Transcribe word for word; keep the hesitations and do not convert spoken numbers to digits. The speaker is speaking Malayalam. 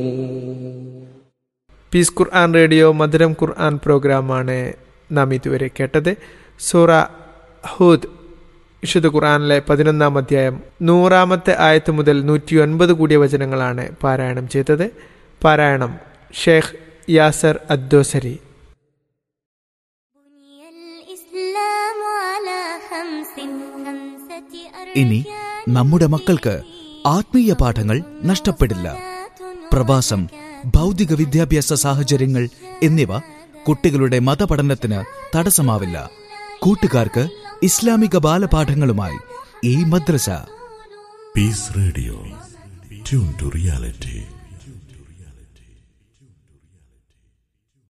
പീസ് ഖുർആൻ റേഡിയോ മധുരം ഖുർആൻ പ്രോഗ്രാമാണ് നാം ഇതുവരെ കേട്ടത്. സൂറ ഹൂദ് വിശുദ്ധ ഖുർആനിലെ പതിനൊന്നാം അധ്യായം നൂറാമത്തെ ആയത്ത് മുതൽ നൂറ്റി ഒൻപത് കൂടിയ വചനങ്ങളാണ് പാരായണം ചെയ്തത്. പാരായണം ഷെയ്ഖ് യാസർ അദ്ദോസരി. ഇനി നമ്മുടെ മക്കൾക്ക് ആത്മീയ പാഠങ്ങൾ നഷ്ടപ്പെടില്ല. പ്രവാസം, ഭൗതിക വിദ്യാഭ്യാസ സാഹചര്യങ്ങൾ എന്നിവ കുട്ടികളുടെ മതപഠനത്തിന് തടസ്സമാവില്ല. കൂട്ടുകാർക്ക് ഇസ്ലാമിക ബാലപാഠങ്ങളുമായി ഈ മദ്രസ. Piece radio, tune to reality.